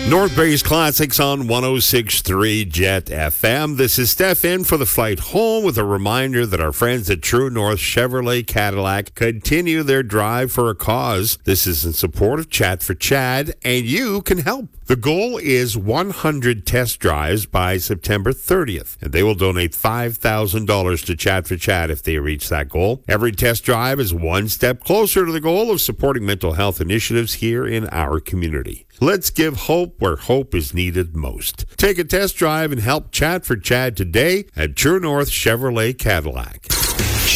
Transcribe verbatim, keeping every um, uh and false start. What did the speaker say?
North Bay's Classics on one oh six point three Jet F M. This is Steph in for the flight home with a reminder that our friends at True North Chevrolet Cadillac continue their drive for a cause. This is in support of Chat for Chad, and you can help. The goal is one hundred test drives by September thirtieth, and they will donate five thousand dollars to Chat for Chad if they reach that goal. Every test drive is one step closer to the goal of supporting mental health initiatives here in our community. Let's give hope where hope is needed most. Take a test drive and help Chat for Chad today at True North Chevrolet Cadillac.